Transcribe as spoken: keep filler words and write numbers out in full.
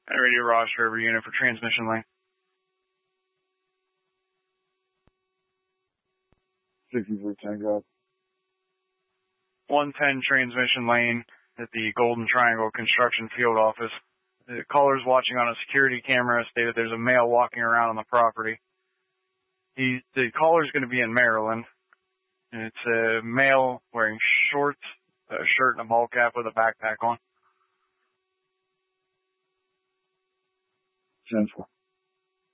Radio roster every unit for transmission lane. sixty-three Tango. one ten transmission lane at the Golden Triangle Construction Field Office. The callers watching on a security camera stated there's a male walking around on the property. He, the caller's going to be in Maryland. And it's a male wearing shorts, a shirt and a ball cap with a backpack on. ten four.